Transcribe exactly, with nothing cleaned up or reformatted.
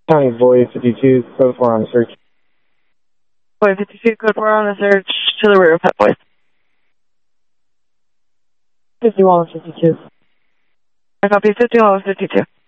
County Void fifty-two, code four on search. Void fifty-two, code four on the search to the rear of Pet Boys. fifty-one, fifty-two. I copy fifty-one with fifty-two.